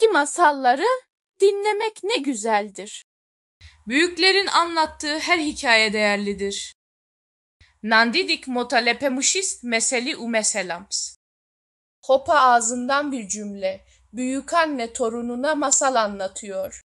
Eski masalları dinlemek ne güzeldir. Büyüklerin anlattığı her hikaye değerlidir. Nandidik motalepemişist meseli umeselams. Hopa ağzından bir cümle. Büyükanne torununa masal anlatıyor.